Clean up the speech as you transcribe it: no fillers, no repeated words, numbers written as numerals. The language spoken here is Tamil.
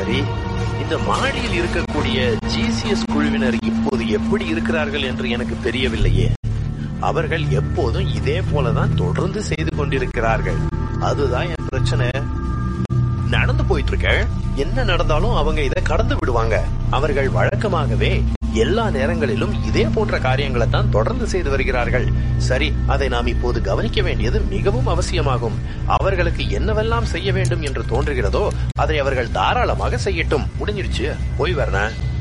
சரி, இந்த மாடியில் இருக்கக்கூடிய ஜிசிஎஸ் குழுவினர் இப்போது எப்படி இருக்கிறார்கள் என்று எனக்கு தெரியவில்லையே. அவர்கள் எப்போதும் இதே போலதான் தொடர்ந்து செய்து கொண்டிருக்கிறார்கள். அதுதான் என் பிரச்சனை. நடந்து போயிட்டு இருக்க, என்ன நடந்தாலும் அவங்க இதை கடந்து விடுவாங்க. அவர்கள் வழக்கமாகவே எல்லா நேரங்களிலும் இதே போன்ற காரியங்களை தான் தொடர்ந்து செய்து வருகிறார்கள். சரி, அதை நாம் இப்போது கவனிக்க வேண்டியது மிகவும் அவசியமாகும். அவர்களுக்கு என்னவெல்லாம் செய்ய வேண்டும் என்று தோன்றுகிறதோ அதை அவர்கள் தாராளமாக செய்யட்டும். முடிஞ்சிருச்சு, போய் வரேன்.